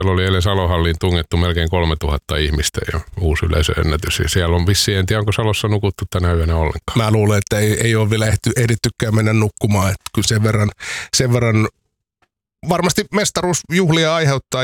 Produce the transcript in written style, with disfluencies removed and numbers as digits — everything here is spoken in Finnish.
Siellä oli eilen Salohalliin tungettu melkein 3000 ihmistä ja uusi yleisöennätys. Ja siellä on vissiin, en tiedä onko Salossa nukuttu tänä yönä ollenkaan. Mä luulen, että ei ole vielä ehdittykään mennä nukkumaan. Että kyllä sen verran varmasti mestaruusjuhlia aiheuttaa